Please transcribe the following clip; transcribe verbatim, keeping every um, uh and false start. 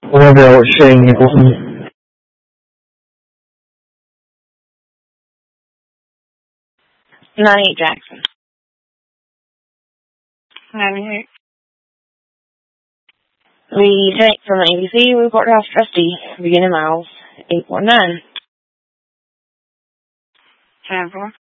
我要不要适应你沟通？ ninety Jackson. ninety-eight. We take from the A B C report house trustee, beginning miles, eight four nine. ten four.